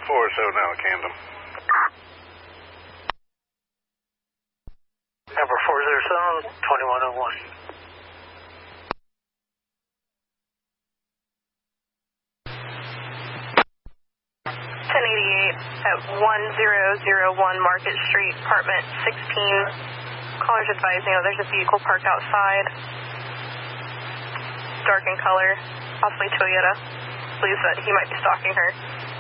407 now, Camden. Number 407, 2101. 1088 at 1001 Market Street, apartment 16. Callers advising, there's a vehicle parked outside. Dark in color, possibly Toyota. Believes that he might be stalking her.